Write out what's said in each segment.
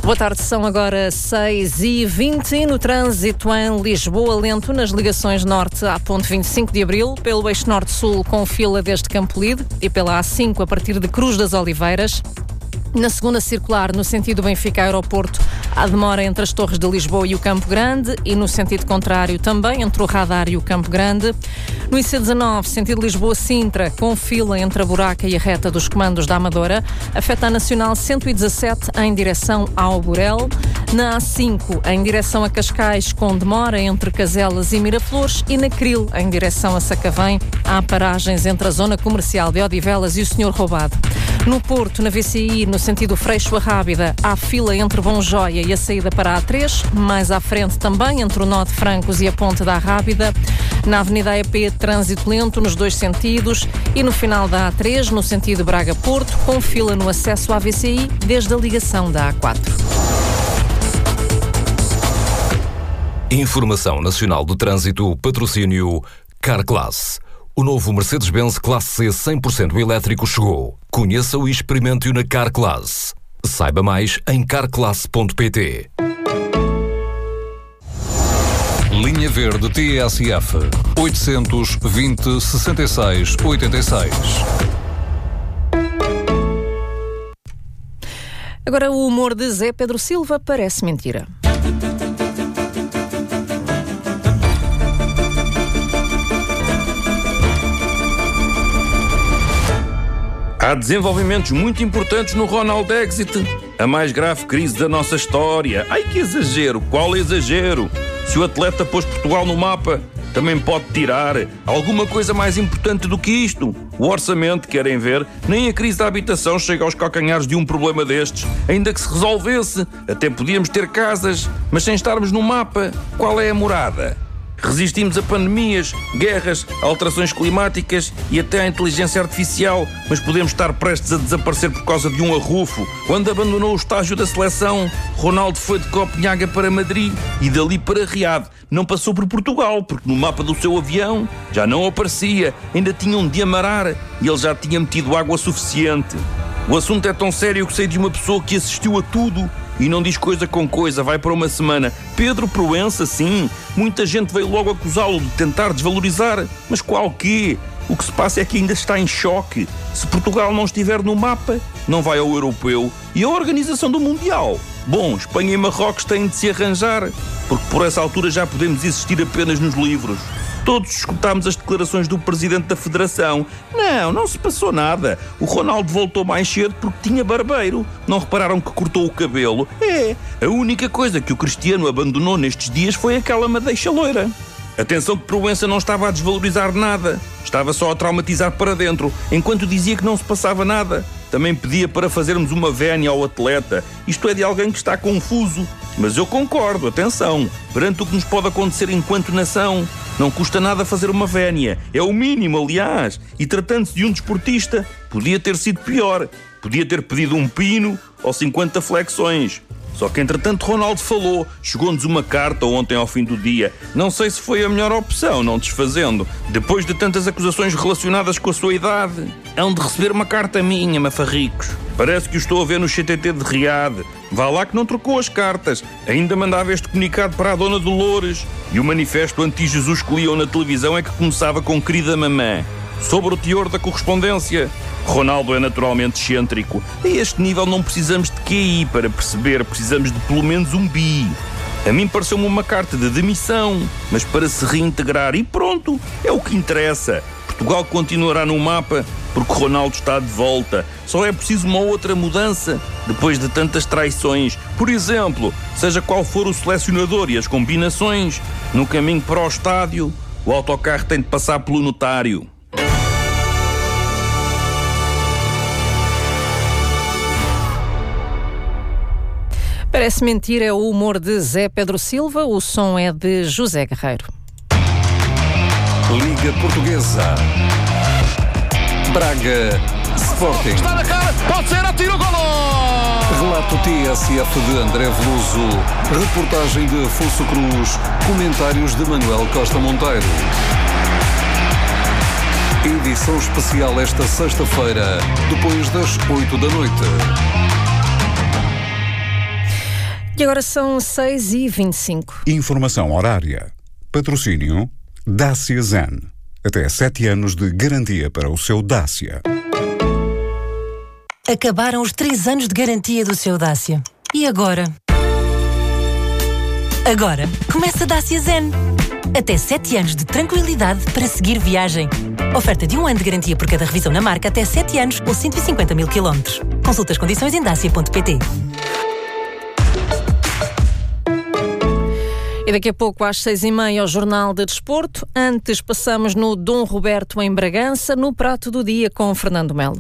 Boa tarde, são agora 6h20 no trânsito em Lisboa, lento nas ligações norte à ponte 25 de Abril, pelo eixo norte-sul com fila desde Campolide e pela A5 a partir de Cruz das Oliveiras. Na segunda circular, no sentido Benfica-Aeroporto, há demora entre as Torres de Lisboa e o Campo Grande e no sentido contrário também entre o Radar e o Campo Grande. No IC19, sentido Lisboa-Sintra, com fila entre a Buraca e a reta dos comandos da Amadora, afeta a Nacional 117 em direção ao Burel. Na A5, em direção a Cascais, com demora entre Caselas e Miraflores, e na Cril, em direção a Sacavém, há paragens entre a zona comercial de Odivelas e o Senhor Roubado. No Porto, na VCI, no sentido Freixo a Rábida, há fila entre Bom Joia e a saída para a A3, mais à frente também entre o nó de Francos e a ponte da Rábida. Na Avenida EP, trânsito lento nos dois sentidos e no final da A3, no sentido Braga-Porto, com fila no acesso à VCI desde a ligação da A4. Informação Nacional do Trânsito, patrocínio Carclass. O novo Mercedes-Benz Classe C 100% elétrico chegou. Conheça-o e experimente-o na Carclass. Saiba mais em carclass.pt. Linha Verde TSF 820 66 86. Agora o humor de Zé Pedro Silva parece mentira. Há desenvolvimentos muito importantes no Ronald Exit, a mais grave crise da nossa história. Ai, que exagero! Qual exagero? Se o atleta pôs Portugal no mapa, também pode tirar alguma coisa mais importante do que isto. O orçamento, querem ver? Nem a crise da habitação chega aos calcanhares de um problema destes. Ainda que se resolvesse, até podíamos ter casas, mas sem estarmos no mapa, qual é a morada? Resistimos a pandemias, guerras, alterações climáticas e até à inteligência artificial, mas podemos estar prestes a desaparecer por causa de um arrufo. Quando abandonou o estágio da seleção, Ronaldo foi de Copenhaga para Madrid e dali para Riad. Não passou por Portugal, porque no mapa do seu avião já não aparecia, ainda tinham de amarar e ele já tinha metido água suficiente. O assunto é tão sério que sei de uma pessoa que assistiu a tudo e não diz coisa com coisa, vai para uma semana. Pedro Proença, sim. Muita gente veio logo acusá-lo de tentar desvalorizar. Mas qual quê? O que se passa é que ainda está em choque. Se Portugal não estiver no mapa, não vai ao Europeu e à Organização do Mundial. Bom, Espanha e Marrocos têm de se arranjar, porque por essa altura já podemos existir apenas nos livros. Todos escutámos as declarações do Presidente da Federação. Não se passou nada. O Ronaldo voltou mais cedo porque tinha barbeiro. Não repararam que cortou o cabelo? A única coisa que o Cristiano abandonou nestes dias foi aquela madeixa loira. Atenção que Proença não estava a desvalorizar nada. Estava só a traumatizar para dentro, enquanto dizia que não se passava nada. Também pedia para fazermos uma vénia ao atleta. Isto é de alguém que está confuso. Mas eu concordo, atenção. Perante o que nos pode acontecer enquanto nação, não custa nada fazer uma vénia. É o mínimo, aliás. E tratando-se de um desportista, podia ter sido pior. Podia ter pedido um pino ou 50 flexões. Só que, entretanto, Ronaldo falou. Chegou-nos uma carta ontem ao fim do dia. Não sei se foi a melhor opção, não desfazendo. Depois de tantas acusações relacionadas com a sua idade, hão de receber uma carta minha, mafarricos. Parece que o estou a ver no CTT de Riad. Vá lá que não trocou as cartas. Ainda mandava este comunicado para a Dona Dolores. E o manifesto anti-Jesus que liam na televisão é que começava com querida mamã. Sobre o teor da correspondência, Ronaldo é naturalmente excêntrico. A este nível não precisamos de QI para perceber, precisamos de pelo menos um bi. A mim pareceu-me uma carta de demissão, mas para se reintegrar e pronto, é o que interessa. Portugal continuará no mapa porque Ronaldo está de volta. Só é preciso uma outra mudança depois de tantas traições. Por exemplo, seja qual for o selecionador e as combinações, no caminho para o estádio, o autocarro tem de passar pelo notário. Parece mentira, é o humor de Zé Pedro Silva, o som é de José Guerreiro. Liga Portuguesa. Braga Sporting. Está na cara, pode ser, atira o golo! Relato TSF de André Veloso. Reportagem de Afonso Cruz. Comentários de Manuel Costa Monteiro. Edição especial esta sexta-feira, depois das 8 da noite. E agora são 6h25. Informação horária. Patrocínio Dacia Zen. Até 7 anos de garantia para o seu Dacia. Acabaram os 3 anos de garantia do seu Dacia. E agora? Agora, começa a Dacia Zen. Até 7 anos de tranquilidade para seguir viagem. Oferta de 1 ano de garantia por cada revisão na marca até 7 anos ou 150 mil quilómetros. Consulta as condições em dacia.pt. E daqui a pouco, às 6h30, o Jornal de Desporto. Antes, passamos no Dom Roberto em Bragança, no Prato do Dia, com Fernando Melo.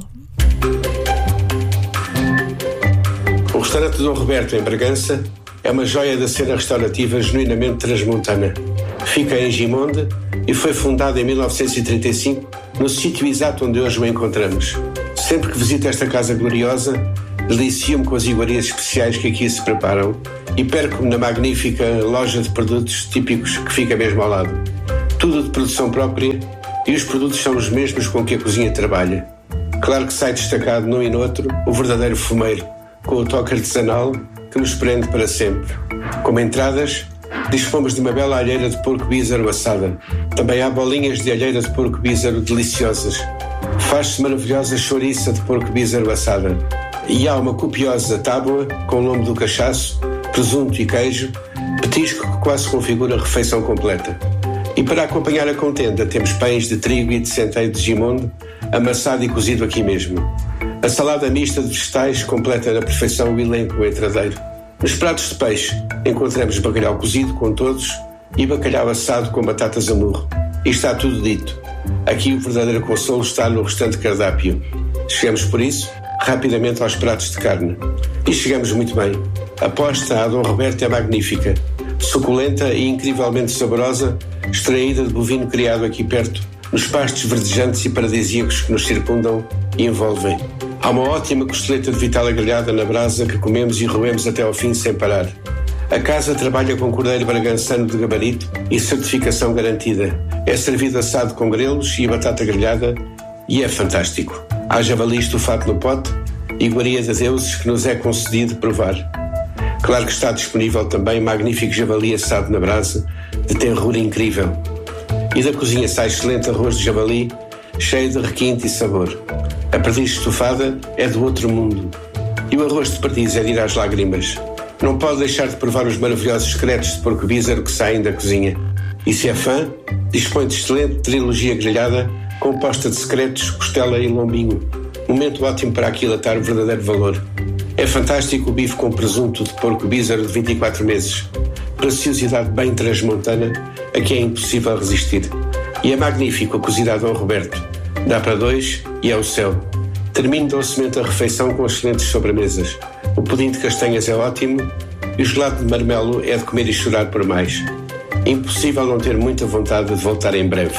O restaurante Dom Roberto em Bragança é uma joia da cena restaurativa genuinamente transmontana. Fica em Gimonde e foi fundado em 1935, no sítio exato onde hoje o encontramos. Sempre que visito esta casa gloriosa, delicio-me com as iguarias especiais que aqui se preparam e perco-me na magnífica loja de produtos típicos que fica mesmo ao lado. Tudo de produção própria e os produtos são os mesmos com que a cozinha trabalha. Claro que sai destacado num e noutro o verdadeiro fumeiro, com o toque artesanal que nos prende para sempre. Como entradas, dispomos de uma bela alheira de porco bízaro assada. Também há bolinhas de alheira de porco bízaro deliciosas. Faz-se maravilhosa chouriça de porco bízaro assada. E há uma copiosa tábua com lombo do cachaço, presunto e queijo, petisco que quase configura a refeição completa. E para acompanhar a contenda temos pães de trigo e de centeio de Gimonde, amassado e cozido aqui mesmo. A salada mista de vegetais completa na perfeição o elenco entradeiro. Nos pratos de peixe encontramos bacalhau cozido com todos e bacalhau assado com batatas a murro. E está tudo dito. Aqui o verdadeiro consolo está no restante cardápio. Chegamos por isso rapidamente aos pratos de carne. E chegamos muito bem. A posta à Dom Roberto é magnífica. Suculenta e incrivelmente saborosa, extraída de bovino criado aqui perto, nos pastos verdejantes e paradisíacos que nos circundam e envolvem. Há uma ótima costeleta de vitela grelhada na brasa que comemos e roemos até ao fim sem parar. A casa trabalha com cordeiro bragançano de gabarito e certificação garantida. É servido assado com grelos e batata grelhada e é fantástico. Há javali estufado no pote e iguaria de deuses que nos é concedido provar. Claro que está disponível também magnífico javali assado na brasa, de tenrura incrível. E da cozinha sai excelente arroz de javali, cheio de requinte e sabor. A perdiz estufada é do outro mundo. E o arroz de perdiz é de ir às lágrimas. Não pode deixar de provar os maravilhosos secretos de porco bízaro que saem da cozinha. E se é fã, dispõe de excelente trilogia grelhada, composta de secretos, costela e lombinho. Momento ótimo para aquilatar o verdadeiro valor. É fantástico o bife com presunto de porco bízaro de 24 meses. Preciosidade bem transmontana, a que é impossível resistir. E é magnífico a cozida a Dom Roberto. Dá para 2 e é o céu. Termino docemente a refeição com excelentes sobremesas. O pudim de castanhas é ótimo e o gelado de marmelo é de comer e chorar por mais. Impossível não ter muita vontade de voltar em breve.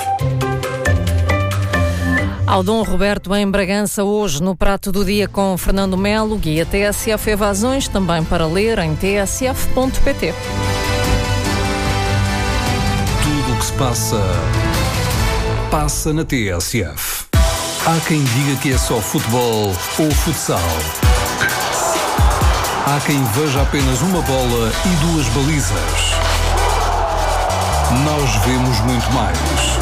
Ao Dom Roberto em Bragança, hoje no Prato do Dia com Fernando Melo, guia TSF Evasões, também para ler em tsf.pt. Tudo o que se passa na TSF. Há quem diga que é só futebol ou futsal. Há quem veja apenas uma bola e 2 balizas. Nós vemos muito mais.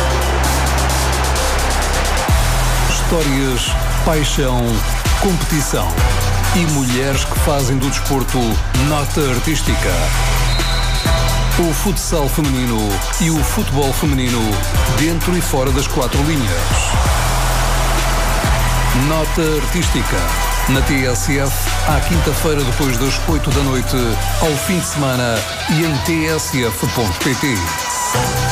Histórias, paixão, competição e mulheres que fazem do desporto nota artística. O futsal feminino e o futebol feminino dentro e fora das 4 linhas. Nota artística. Na TSF, à quinta-feira depois das 8 da noite, ao fim de semana e em tsf.pt.